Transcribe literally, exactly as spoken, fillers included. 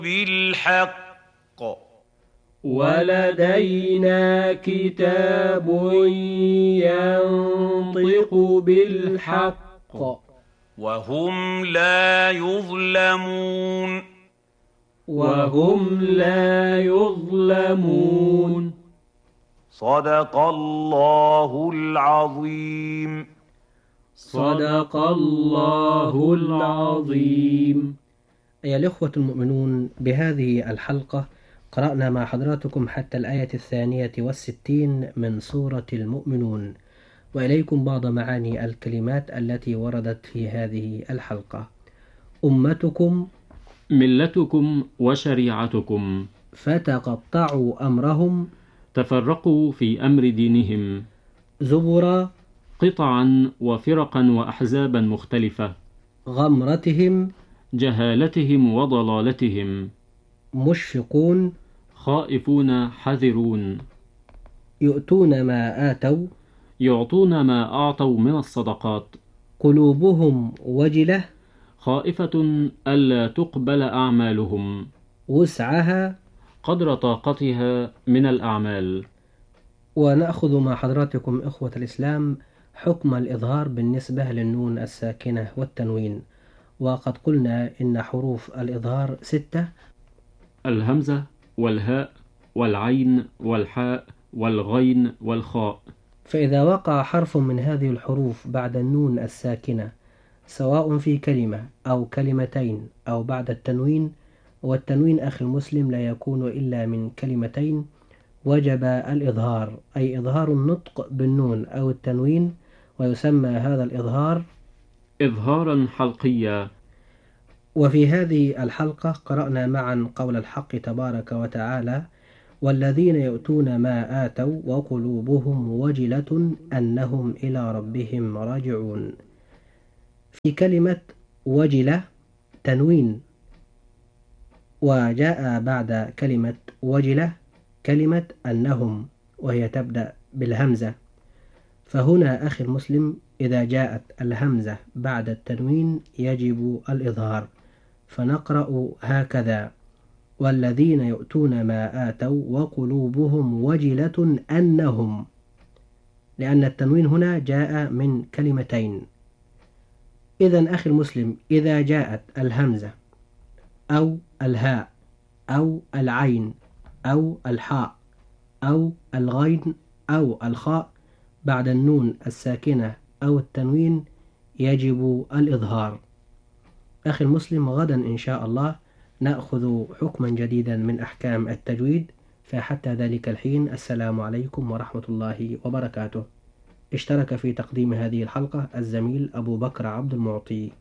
بالحق ولدينا كتاب ينطق بالحق وهم لا يظلمون وهم لا يظلمون. صدق الله العظيم. صدق الله العظيم. أيها الإخوة المؤمنون، بهذه الحلقة قرأنا مع حضراتكم حتى الآية الثانية والستين من سورة المؤمنون، وإليكم بعض معاني الكلمات التي وردت في هذه الحلقة. أمتكم، ملتكم وشريعتكم، فتقطعوا أمرهم، تفرقوا في أمر دينهم، زبرا، قطعا وفرقا وأحزابا مختلفة، غمرتهم، جهالتهم وضلالتهم، مشفقون، خائفون حذرون، يؤتون ما آتوا، يعطون ما أعطوا من الصدقات، قلوبهم وجلة، خائفة ألا تقبل أعمالهم، وسعها، قدر طاقتها من الأعمال. ونأخذ مع حضراتكم إخوة الإسلام حكم الإظهار بالنسبة للنون الساكنة والتنوين. وقد قلنا إن حروف الإظهار ستة: الهمزة والهاء والعين والحاء والغين والخاء. فإذا وقع حرف من هذه الحروف بعد النون الساكنة، سواء في كلمة أو كلمتين أو بعد التنوين، والتنوين أخي المسلم لا يكون إلا من كلمتين، وجب الإظهار، أي إظهار النطق بالنون أو التنوين، ويسمى هذا الإظهار إظهارا حلقيا. وفي هذه الحلقة قرأنا معا قول الحق تبارك وتعالى: والذين يؤتون ما آتوا وقلوبهم وجلة أنهم إلى ربهم راجعون. في كلمة وجلة تنوين، وجاء بعد كلمة وجلة كلمة أنهم، وهي تبدأ بالهمزة. فهنا أخي المسلم إذا جاءت الهمزة بعد التنوين يجب الإظهار، فنقرأ هكذا: والذين يؤتون ما آتوا وقلوبهم وجلة أنهم، لأن التنوين هنا جاء من كلمتين. إذن أخي المسلم إذا جاءت الهمزة أو الهاء أو العين أو الحاء أو الغين أو الخاء بعد النون الساكنة أو التنوين يجب الإظهار. أخي المسلم، غدا إن شاء الله نأخذ حكما جديدا من أحكام التجويد، فحتى ذلك الحين السلام عليكم ورحمة الله وبركاته. اشترك في تقديم هذه الحلقة الزميل أبو بكر عبد المعطي.